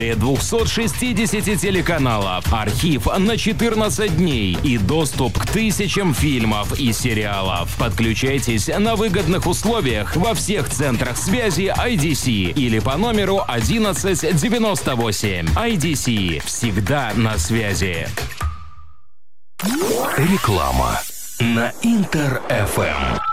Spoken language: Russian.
260 телеканалов, архив на 14 дней и доступ к тысячам фильмов и сериалов. Подключайтесь на выгодных условиях во всех центрах связи IDC или по номеру 1198. IDC. Всегда на связи. Реклама на Интер-ФМ.